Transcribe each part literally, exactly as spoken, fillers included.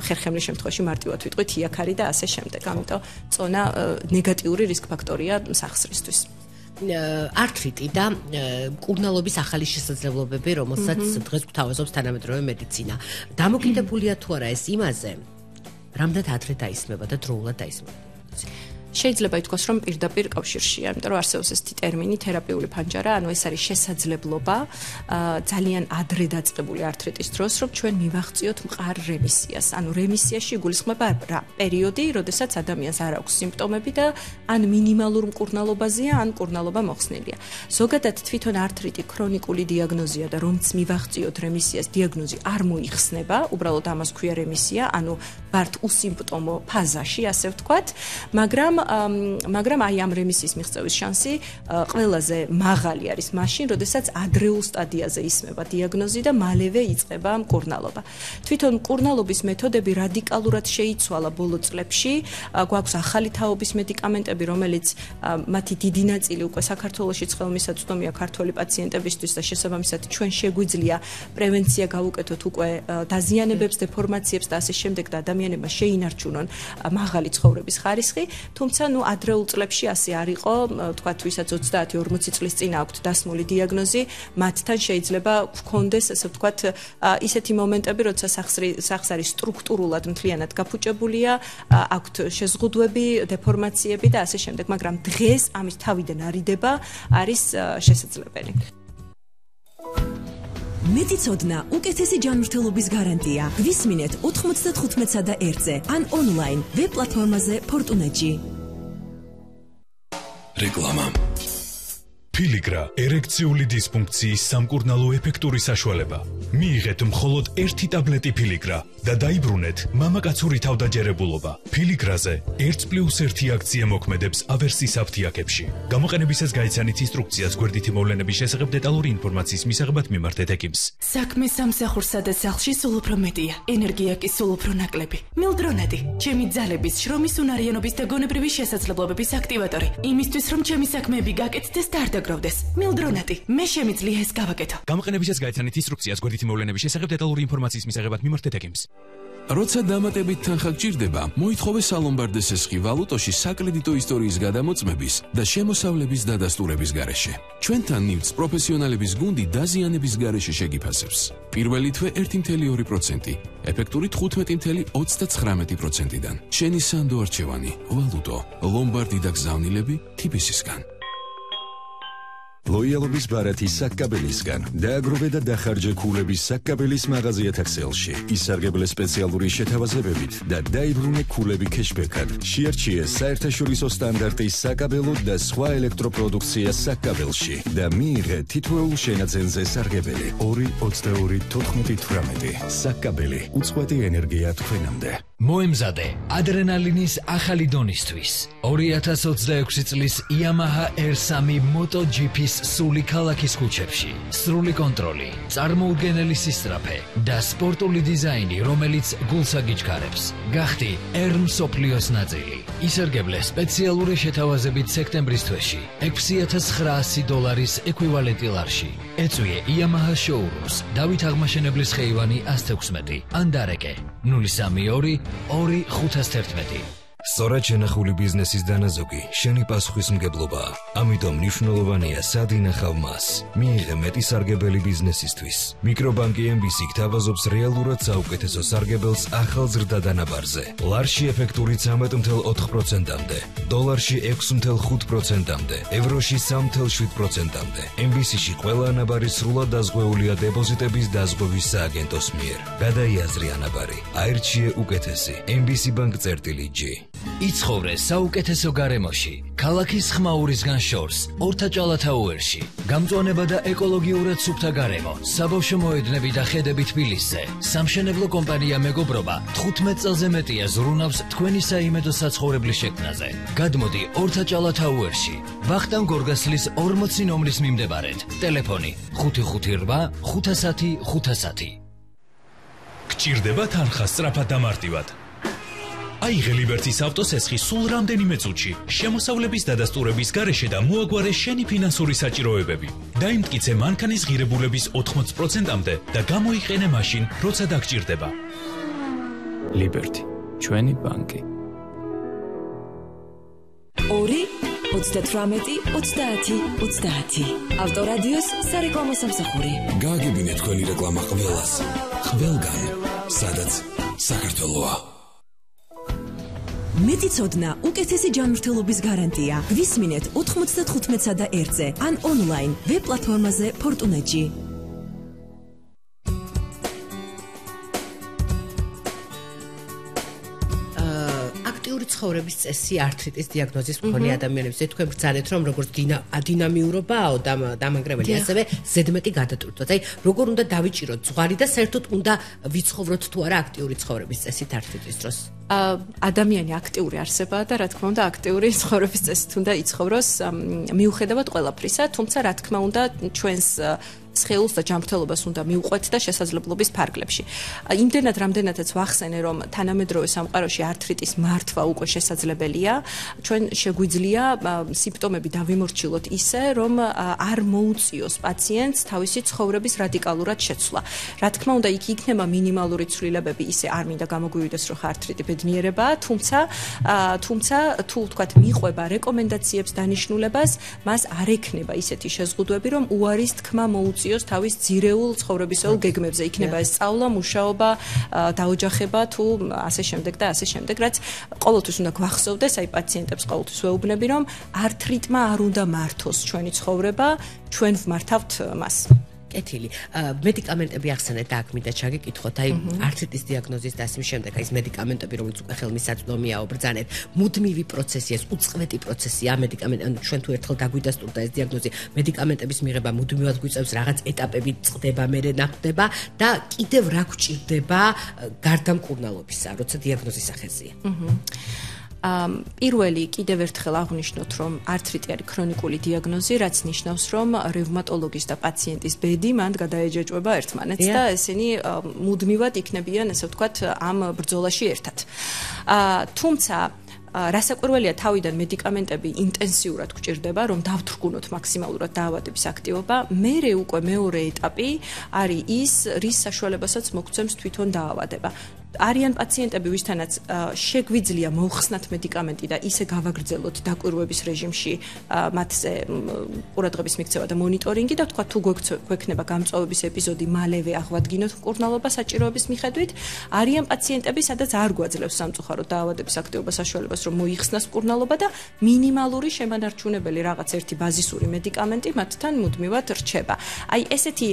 ხერხემლის შემთხვევაში მარტივად ვიტყვით იაქარი და ასე შემდეგ. ამიტომ წონა ნეგატიური რისკ ფაქტორია სახსრისთვის. ართრიტი და მკურნალობის ახალი შესაძლებლობები, რომელსაც დღეს გვთავაზობს თანამედროვე მედიცინა. დამოკიდებულია თუ არა ეს იმაზე, რამდენად ადრე დაისმება და დროულად დაისმება. შეიძლება ითქვას, რომ პირდაპირ კავშირშია, იმიტომ რომ არსებობს ესეთი ტერმინი თერაპიული ფანჯარა, ანუ ეს არის შესაძლებლობა ძალიან ადრე დაწყებული ართრიტის დროს, რომ ჩვენ მივაღწიოთ მყარ რემისიას. ანუ რემისიაში იგულისხმება რა პერიოდი, როდესაც ადამიანს არ აქვს სიმპტომები და ან მინიმალურ მკურნალობაზეა, ან მკურნალობა მოხსნილია. ზოგადად თვითონ ართრიტი ქრონიკული დიაგნოზია და რომც მივაღწიოთ რემისიას, დიაგნოზი არ მოიხსნება, უბრალოდ ამას ქვია რემისია, ანუ ვართ უსიმპტომო ფაზაში, ასე ვთქვათ, მაგრამ მაგრამ აი ამ რემისიის მიღწევის შანსი ყველაზე მაღალი არის მაშინ, როდესაც ადრეულ სტადიაზე ისმება დიაგნოზი და მალევე იწყება მკურნალობა. თვითონ მკურნალობის მეთოდები რადიკალურად შეიცვალა ბოლო წლებში. გვაქვს ახალი თაობის მედიკამენტები, რომელიც მათი დიდი ნაწილი უკვე საქართველოში ცხელმისაწვდომია ქართველი პაციენტებისთვის და შესაბამისად ჩვენ შეგვიძლია პრევენცია გავუკეთოთ უკვე დაზიანებებს, დეფორმაციებს და ასე შემდეგ და ადამიანებმა შეინარჩუნონ მაღალი ცხოვრების ხარისხი. თუმცა ნუ ადრეულ წლებში ასე არ იყო, თქვათ, ვისაც ოცდაათი ორმოცი წლის წინ აქვთ დასმული დიაგნოზი, მათთან შეიძლება გქონდეს, ასე ვთქვათ, ისეთი მომენტები, როცა სახსარი სტრუქტურულად მთლიანად გაფუჭებულია, აქვთ შეზღუდვები, დეფორმაციები და ასე შემდეგ, მაგრამ დღეს ამის თავიდან არიდება არის შესაძლებელი. მეტიცოდნა უკეთესი ჯანმრთელობის გარანტია. გვისმინეთ ოთხმოცდათხუთმეტსა და ერთზე ან ონლაინ ვებ პლატფორმაზე Fortuna-ში. რეკლამა. Filigra ერექციული დისფუნქციის სამკურნალო ეფექტური საშუალება. მიიღეთ მხოლოდ ერთი ტაბლეტი Filigra და დაიბრუნეთ მამაკაცური თავდაჯერებულობა. Filigrაზე ერთ პლუს ერთი აქცია მოქმედებს ავერსის აფთიაქებში. გამოყენებისას გაიცანით ინსტრუქციას გვერდითი მოვლენების შესახებ დეტალური ინფორმაციის მისაღებად მიმართეთ ეკიმს. საქმე სამსახურსა და სახლში სულ უფრო მეტია. ენერგია კი სულ უფრო ნაკლები. მილდრონეტი, ჩემი ძალების, შრომის უნარიანობის და გონებრივი შესაძლებლობების აქტივატორი. იმისთვის რომ ჩემი საქმეები გაკეთდეს და არ დაგროვდეს. მილდრონეტი, მე შემიძლია ეს გავაკეთო. გამოყენებისას გაიცანით ინსტრუქციას გვერდითი მოვლენების შესახებ დეტალური ინფორმაციის მისაღებად მიმართეთ ეკიმს. როცა დამატებით თანხა გჭირდება, მოითხოვე სალომბარდეს ესხი ვალუტოში საკრედიტო ისტორიის გადამოწმების და შემოსავლების დადასტურების გარეშე. ჩვენთან ნივთს პროფესიონალების გუნდი დაზიანების გარეშე შეგიფასებს. პირველი თვე ერთი კoma ორი პროცენტი, ეფექტური თხუთმეტი კoma ოცდაცხრამეტი პროცენტიდან. შენი სანდო არჩევანი, ვალუტო, ლომბარდი და გზავნილები თიბისისგან. ლოიალობის ბარათის საკკაბელისგან დააგროვე და დახარჯე ქულების საკკაბელის მაღაზიათა ქსელში. ისარგებლე სპეციალური შეთავაზებებით და დაიბრუნე ქულები ქეშბექად. შეარჩიე საერთაშორისო სტანდარტის საკაბელო და სხვა ელექტროპროდუქცია საკკაბელში და მიიღე თითოეულ შენაძენზე სარგებელი. ორი ოცდაორი თოთხმეტი თვრამეტი. საკკაბელი უწყვეტი ენერგია თქვენამდე. მოემზადე ადრენალინის ახალი დონისთვის. ორი ათას ოცდაექვსი წლის Yamaha R three MotoGP-ს სული ქალაქის ქუჩებში. სრული კონტროლი, წარმოუდგენელი სისწრაფე და სპორტული დიზაინი, რომელიც გულს აგიჩქარებს. გახდი R მსოფლიოს ნაწილი. ისარგებლე სპეციალური შეთავაზებით სექტემბრის თვეში ექვსი ათას ცხრაასი დოლარის ეკვივალენტი ლარში. ეწვიე Yamaha showrooms, დავით აღმაშენებლის ხეივანი ას თექვსმეტი, ანდარეკე ნული სამი ორი ორი ხუთას თერთმეტი. სწორად შენახული ბიზნესის დანაზოგი შენი პასუხისმგებლობაა. ამიტომ მნიშვნელოვანია სად ინახავ მას. მიიღე მეტი სარგებელი ბიზნესისთვის. მიკრობანკი ემ ბი სი გთავაზობს რეალურად საუკეთესო სარგებელს ახალ ზრდა დანაბარზე. ლარში ეფექტური ცამეტ კoma ოთხ პროცენტამდე, დოლარში ექვსი კoma ხუთ პროცენტამდე, ევროში სამი კoma შვიდ პროცენტამდე. ემ ბი სი-ში ყველა ანაბარი სრულად დაზღვეულია დეპოზიტების დაზღვევის სააგენტოს მიერ. გადაიაზრი ანაბარი. აირჩიე უკეთესი. ემ ბი სი ბანკ წერტილი ჯი. იცხოვრე საუკეთესო გარემოში, ქალაქის ხმაურისგან შორს, ორთაჭალათაუერში. გამწვანება და ეკოლოგიურად სუფთა გარემო, საბავშვო მოედნები და ხედები თბილისზე. სამშენებლო კომპანია მეგობრობა თხუთმეტ წელზე მეტია ზრუნავს თქვენი საიმედო საცხოვრებლის შექმნაზე. გადმოდი ორთაჭალათაუერში, ვახტანგ გორგასლის ორმოცი ნომრის მიმდებარედ. ტელეფონი ხუთი ხუთი რვა ხუთასათი ხუთასათი. გჭირდება თანხა სწრაფად და მარტივად. აიღე ლიბერტის ავტოსესხი სულ რამდენიმე წუთში, შემოსავლების დადასტურების გარეშე და მოაგვარე შენი ფინანსური საჭიროებები. დაიმტკიცე მანქანის ღირებულების ოთხმოცი პროცენტამდე და გამოიყენე მაშინ, როცა დაგჭირდება. Liberty, ჩვენი ბანკი. ორი ოცდათვრამეტი ოცდაათი ოცდაათი ავტორადიოს სარეკლამო სამსახური. გააგებინეთ თქვენი რეკლამა ყველას. ყველგან, სადაც საქართველოა. მეტი ცოდნა, უკეთესი ჯანმრთელობის გარანტია. გვისმინეთ ოთხმოცდათხუთმეტსა და ერთზე ან ონლაინ ვებ პლატფორმაზე Fortunagy. აქტიური ცხოვრების წესი ართრიტის დიაგნოზის მქონე ადამიანებს თქვენ ბრძანეთ რომ როგორც დინამიურობაო დამანგრეველი ასევე ზედმეტი გადატვირთვა. აი როგორ უნდა დავიჭიროთ ზღვარი და საერთოდ უნდა ვიცხოვროთ თუ არა აქტიური ცხოვრების წესით ართრიტის დროს? ადამიანი აქტიური არსებაა და რა თქმა უნდა აქტიური ცხოვრების წესით უნდა იცხოვროს მიუხედავად ყველაფრისა, თუმცა რა თქმა უნდა ჩვენს სხეულს და ჯანმრთელობას უნდა მიუყვეთ და შესაძლებლობის ფარგლებში. იმდენად რამდენადაც ვახსენე რომ თანამედროვე სამყაროში ართრიტის მართვა უკვე შესაძლებელია, ჩვენ შეგვიძლია სიმპტომები დავიმორჩილოთ ისე რომ არ მოუწიოს პაციენტს თავისი ცხოვრების რადიკალურად შეცვლა. რა თქმა უნდა იქ იქნება მინიმალური ცვლილებები, ისე არ მინდა გამოგვივიდეს რომ ართრიტი ბედნიერებაა, თუმცა თუმცა თუ ვთქვათ მიყვება რეკომენდაციებს დანიშნულებას, მას არ ექნება ისეთი შეზღუდვები რომ უარის თქმა მოუწიოს თავის ძირეულ ცხოვრებისეულ გეგმებზე. იქნება ეს სწავლა, მუშაობა, დაოჯახება თუ ასე შემდეგ და ასე შემდეგ, რაც ყოველთვის უნდა გვახსოვდეს, აი პაციენტებს ყოველთვის ვეუბნები, რომ ართრიტმა არ უნდა მართოს ჩვენი ცხოვრება, ჩვენ ვმართავთ მას. კეთილი. მედიკამენტები ახსენეთ და აქ მინდა ჩაგეკითხოთ, აი ართრიტის დიაგნოზის და ამის შემდეგ აი ეს მედიკამენტები, რომელიც უკვე ხელმისაწვდომიაო, ბრძანეთ, მუდმივი პროცესია, ეს უწყლეთი პროცესია, მედიკამენტი, ანუ ჩვენ თუ ერთხელ დაგვიდასტურდა ეს დიაგნოზი, მედიკამენტების მიღება მუდმივად გვიწევს რაღაც ეტაპები წყდება, მერე ნახდება და კიდევ რა გვჭირდება გარდა მკურნალობისა, როცა დიაგნოზის სახეზია. პირველი კიდევ ერთხელ აღვნიშნოთ, რომ ართრიტი არის ქრონიკული დიაგნოზი, რაც ნიშნავს, რომ რევმატოლოგის და პაციენტის ბედი მანდ გადაეჯეჭვება ერთმანეთს და ესენი მუდმივად იქნებიან, ესე ვთქვათ, ამ ბრძოლაში ერთად. თუმცა რასაკვირველია თავიდან მედიკამენტები ინტენსიურად გვჭირდება, რომ დავთრგუნოთ მაქსიმალურად დაავადების აქტივობა. მერე უკვე მეორე ეტაპი არის ის, რის საშუალებასაც მოგცემს თვითონ დაავადება. არიან პაციენტები, ვისთანაც შეგვიძლია მოხსნათ მედიკამენტი და ისე გავაგრძელოთ დაკვირვების რეჟიმში მათზე ყურადღების მიქცევა და მონიტორინგი და თქვა თუ გვექნება გამწვავების ეპიზოდი, მალევე აღვადგინოთ მკურნალობა საჭიროების მიხედვით. არიან პაციენტები, სადაც არ გვაძლევს სამწუხაროდ დაავადების აქტივობა საშუალებას, რომ მოიხსნას მკურნალობა და მინიმალური შემანარჩუნებელი რაღაც ერთი ბაზისური მედიკამენტი მათთან მუდმივად რჩება. აი ესეთი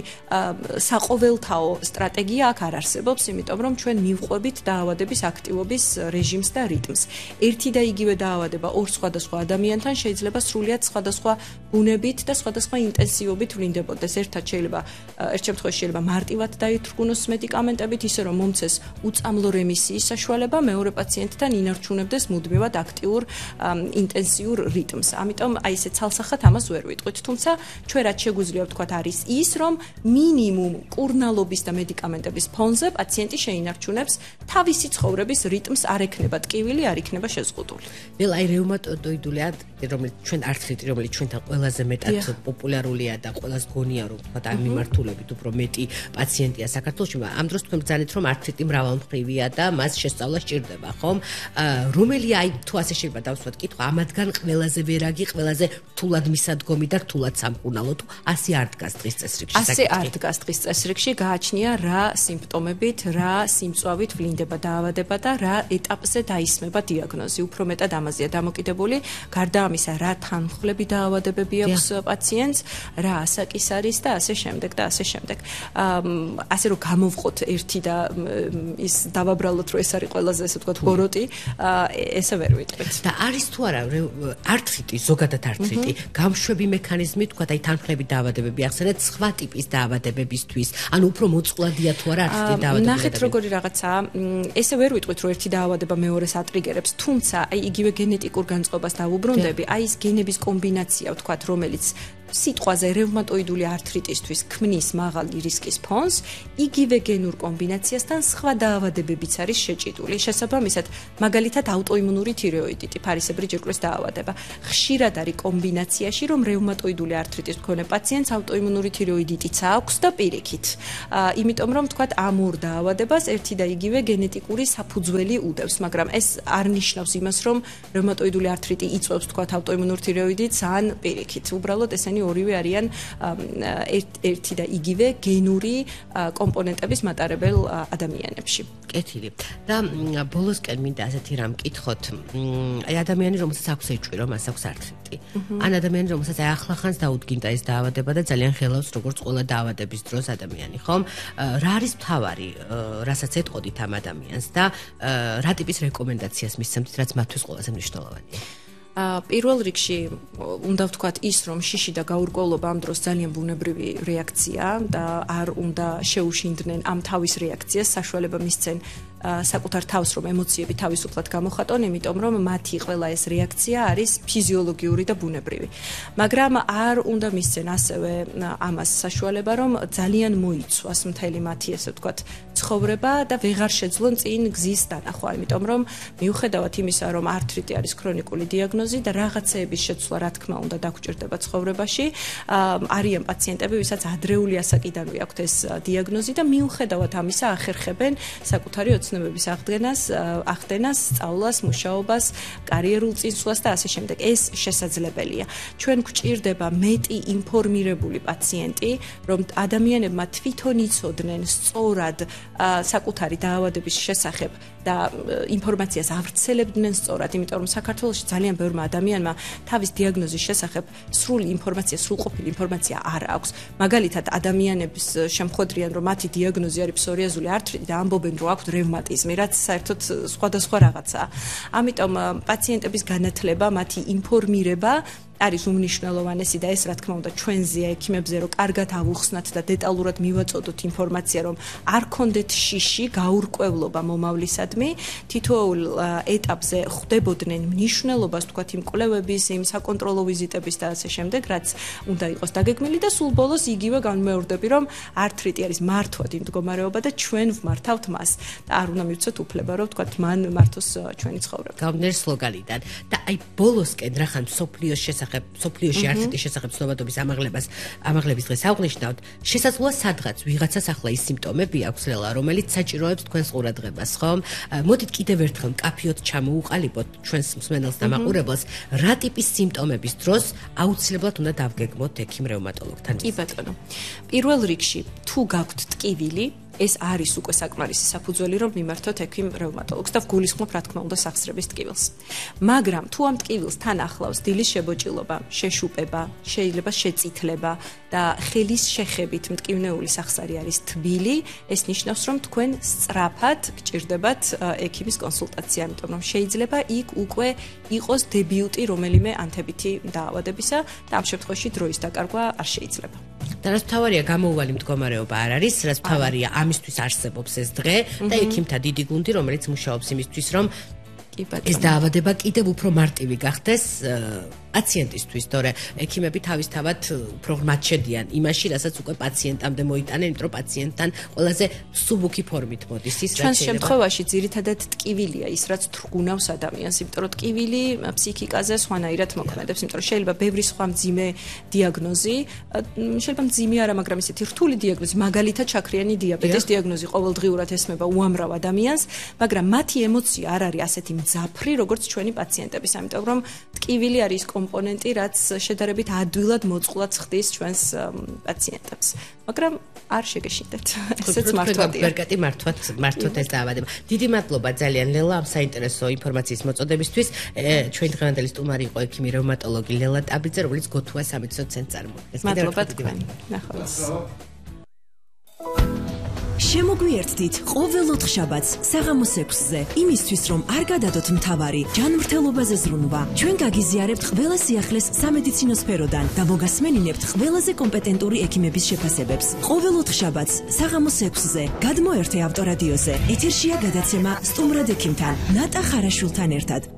საყოველთაო სტრატეგია აქ არ არსებობს, იმიტომ რომ ჩვენ ყვებით დაავადების აქტივობის რეჟიმს და რიტმს. ერთი და იგივე დაავადება ორ სხვადასხვა ადამიანთან შეიძლება სრულიად სხვადასხვა ბუნებით და სხვადასხვა ინტენსივობით ვლინდებოდეს. ერთად შეიძლება ერთ შემთხვევაში შეიძლება მარტივად დაითრგუნოს მედიკამენტებით, ისე რომ მომცეს უწამლო რემისიის საშუალება, მეორე პაციენტთან ინარჩუნებდეს მუდმივად აქტიურ ინტენსიურ რიტმს. ამიტომ აი ესე ცალსახად ამას ვერ ვიტყვით. თუმცა ჩვენ რაც შეგვიძლია ვთქვათ არის ის, რომ მინიმუმ კურნალობის და მედიკამენტების ფონზე პაციენტი შეინარჩუნებს თავისი ცხოვრების რიტმს, არ ექნება ტკივილი, არ იქნება შეზღუდული. ველა აი რევმატოიდული არტრიტი, რომელიც ჩვენ ართრიტი, რომელიც ჩვენთან ყველაზე მეტად პოპულარულია და ყველას გონია რომ თქვა ამ მიმართულებით უფრო მეტი პაციენტია საქართველოში, ამ დროს თქვენ ბრძანეთ რომ ართრიტი მრავალმხრივია და მას შესწავლა სჭირდება, ხომ? რომელი აი თუ ასე შეიძლება დავსვათ კითხვა, ამათგან ყველაზე ვერაგი, ყველაზე რთულად მისადგომი და რთულად სამკურნალო თუ ასე არ დგას დღის წესრიგში? ასე არ დგას დღის წესრიგში, გააჩნია რა სიმპტომებით, რა სიმწვავით ვლინდება დაავადება და რა ეტაპზე დაისმება დიაგნოზი. უფრო მეტად ამაზეა დამოკიდებული, გარდა ამისა, რა თანმხლები დაავადებები აქვს პაციენტს, რა ასაკის არის და ასე შემდეგ და ასე შემდეგ. ასე რომ გამოვყოთ ერთი და ის დავაბრალოთ, რომ ეს არის ყველაზე ესე ვთქვათ ბოროტი, ესე ვერ ვიტყვით. და არის თუ არა ართრიტი, ზოგადად ართრიტი, გამშვები მექანიზმი, თქვათ აი თანმხლები დაავადებები ახსენეთ სხვა ტიპის დაავადებებისთვის, ანუ უფრო მოწყვლადია თუ არა ართრიტი დაავადებები. ნახეთ როგორი რაღაცა, ესე ვერ ვიტყვით, რომ ერთი დაავადება მეორეს ატრიგერებს, თუმცა აი იგივე გენეტიკურ განწყობას დავუბრუნდები, აი ეს გენების კომბინაცია, ვთქვათ, რომელიც სიტყვაზე რევმატოიდული ართრიტისთვის ქმნის მაღალი რისკის ფონს, იგივე გენურ კომბინაციასთან სხვა დაავადებებიც არის შეჭიდული. შესაბამისად, მაგალითად აუტოიმუნური თირეოიდიტი, ფარისებრი ჯირკვლის დაავადება. ხშირად არის კომბინაციაში, რომ რევმატოიდული ართრიტის მქონე პაციენტს აუტოიმუნური თირეოიდიტიც აქვს და პირიქით. იმიტომ რომ თქვათ ამ ორ დაავადებას ერთი და იგივე გენეტიკური საფუძველი უდევს, მაგრამ ეს არ ნიშნავს იმას, რომ რევმატოიდული ართრიტი იწვევს თქვათ აუტოიმუნურ თირეოიდიტს ან პირიქით. უბრალოდ ესენი ორივე არიან ერთი და იგივე გენური კომპონენტების მატარებელ ადამიანებში. კეთილი. და ბოლოსკენ მინდა ასეთი რამ მკითხოთ. აი ადამიანი, რომელსაც აქვს ეჭვი, რომ მას აქვს ართრიტი. ან ადამიანი, რომელსაც აი ახლახანს დაუდგინდა ეს დაავადება და ძალიან ხელავს როგორც ყველა დაავადების დროს ადამიანი, ხომ? რა არის მთავარი, რასაც ეტყოდით ამ ადამიანს და რა ტიპის რეკომენდაციას მისცემთ, რაც მათთვის ყველაზე მნიშვნელოვანია? პირველ რიგში უნდა ვთქვათ ის, რომ შიში და გაურკვევლობა ამ დროს ძალიან ბუნებრივი რეაქცია და არ უნდა შეუშინდნენ ამ თავის რეაქციას, საშუალება მისცენ საკუთარ თავს, რომ ემოციები თავისუფლად გამოხატონ, იმიტომ რომ მათი ყველა ეს რეაქცია არის ფიზიოლოგიური და ბუნებრივი. მაგრამ არ უნდა მისცენ ასევე ამას საშუალება, რომ ძალიან მოიცვას მთელი მათი, ესე ვთქვათ, ცხოვრება და ვეღარ შეძლონ წინ გზის დანახვა, იმიტომ რომ მიუხედავად იმისა, რომ ართრიტი არის ქრონიკული დიაგნოზი და რაღაცეების შეცვლა, რა თქმა უნდა, დაგჭირდება ცხოვრებაში, არიან პაციენტები, ვისაც ადრეული ასაკიდანვე აქვთ ეს დიაგნოზი და მიუხედავად ამისა ახერხებენ საკუთარი ოცნებების აღდგენას, ახდენას, სწავლას, მუშაობას, კარიერულ წინსვლას და ასე შემდეგ. ეს შესაძლებელია. ჩვენ გვჭირდება მეტი ინფორმირებული პაციენტი, რომ ადამიანებმა თვითონ იცოდნენ სწორად საკუთარი დაავადების შესახებ და ინფორმაციას ავრცელებდნენ სწორად, იმიტომ რომ საქართველოში ძალიან ბევრმა ადამიანმა თავის დიაგნოზის შესახებ სრული ინფორმაცია, სრულყოფილი ინფორმაცია არ აქვს. მაგალითად, ადამიანების შემხვედრიან, რომ მათი დიაგნოზი არის ფსორიაზული ართრიტი და ამბობენ, რომ აქვთ რევმატიზმი, რაც საერთოდ სხვადასხვა რაღაცაა. ამიტომ პაციენტების განათლება, მათი ინფორმირება არის უმნიშვნელოვანესი და ეს რა თქმა უნდა ჩვენზეა ექიმებზე, რომ კარგად ავუხსნათ და დეტალურად მივაწოდოთ ინფორმაცია, რომ არ კონდეთ შიში, გაურკვევლობა მომავლისადმი, თითოეულ ეტაპზე ხვდებოდნენ მნიშვნელობას, თქვათ, იმ კვლევების, იმ საკონტროლო ვიზიტების და ასე შემდეგ, რაც უნდა იყოს დაგეგმილი და სულ ბოლოს იგივე განმეორდები, რომ ართრიტი არის მართვად იმ მდგომარეობა და ჩვენ ვმართავთ მას და არ უნდა მივცეთ უფლება, რომ თქვათ, მან მართოს ჩვენი ცხოვრება. გამნერ სლოგანიდან და აი ბოლოსკენ რახან სოფლიოს შესახებ სოფლიოში ართრიტის შესახებ ცნობადობის ამაღლებას ამაღლების დღეს აღვნიშნავთ, შესაძლოა სადღაც ვიღაცას ახლა ის სიმპტომები აქვს რელა, რომელიც საჭიროებს თქვენს ყურადღებას, ხომ? მოდით კიდევ ერთხელ მკაფიოდ ჩამოუყალიბოთ ჩვენს მსმენელს და მაყურებელს, რა ტიპის სიმპტომების დროს აუცილებლად უნდა დავგეგმოთ ექიმ რევმატოლოგთან. კი ბატონო. პირველ რიგში, თუ გაქვთ ტკივილი, ეს არის უკვე საკმარისი საფუძველი, რომ მიმართოთ ექიმ რევმატოლოგს და ვგულისხმობ, რა თქმა უნდა, სახსრების ტკივილს. მაგრამ თუ ამ ტკივილს თან ახლავს დილის შებოჭილობა, შეშუპება, შეიძლება შეწითლება და ხელის შეხებით მტკივნეული სახსარი არის თბილი, ეს ნიშნავს, რომ თქვენ სწრაფად გჭირდებათ ექიმის კონსულტაცია, იმიტომ რომ შეიძლება იქ უკვე იყოს დებიუტი რომელიმე ანთებითი დაავადებისა და ამ შემთხვევაში დროის დაკარგვა არ შეიძლება. და რაც მთავარია, გამოუვალი მდგომარეობა არ არის, რაც მთავარია, ამისთვის არსებობს ეს დღე და ექიმთა დიდი გუნდი, რომელიც მუშაობს იმისთვის, რომ ეს დაავადება კიდევ უფრო მარტივი გახდეს პაციენტისთვის, თორე ექიმები თავისთავად უფრო ღრმად შედიან იმაში, რასაც უკვე პაციენტამდე მოიტანენ, იმიტომ რომ პაციენტთან ყველაზე სუბუქი ფორმით მოდის ის, რაც ჩვენს შემთხვევაში ძირითადად ტკივილია ის, რაც თრგუნავს ადამიანს, იმიტომ რომ ტკივილი ფსიქიკაზე სხვანაირად მოქმედებს, იმიტომ რომ შეიძლება ბევრი სხვა მძიმე დიაგნოზი, შეიძლება მძიმე არა, მაგრამ ისეთი რთული დიაგნოზი, მაგალითად შაქრიანი დიაბეტის დიაგნოზი ყოველდღიურად ესმება უამრავ ადამიანს, მაგრამ მათი ემოცია არ არის ასეთი მძაფრი, როგორც ჩვენი პაციენტების, ამიტომ რომ ტკივილი არის კომპონენტი, რაც შედარებით ადვილად მოწყვლად ხდის ჩვენს პაციენტებს. მაგრამ არ შეგეშინდეთ. ესეც მართვადია. ბერკატი მართვად მართვად ეს დაავადება. დიდი მადლობა ძალიან ლელა ამ საინტერესო ინფორმაციის მოწოდებისთვის. ჩვენი დღევანდელი სტუმარი იყო ექიმი რევმატოლოგი ლელა ტაბიძე, რომელიც გოთუა სამედიცინო ცენტრს წარმოადგენს. მადლობა თქვენ. ნახვამდის. შემოგვიერთდით ყოველ ოთხშაბათს საღამოს ექვსზე, იმისთვის რომ არ გადადოთ მთავარი ჯანმრთელობაზე ზრუნვა. ჩვენ გაგიზიარებთ ყველა სიახლეს სამედიცინო სფეროდან და მოგასმენინებთ ყველაზე კომპეტენტური ექიმების შეფასებებს. ყოველ ოთხშაბათს საღამოს ექვსზე გადმოერთე ავტორადიოზე. ეთერშია გადაცემა სტუმრად ექიმთან, ნატა ხარაშვილთან ერთად.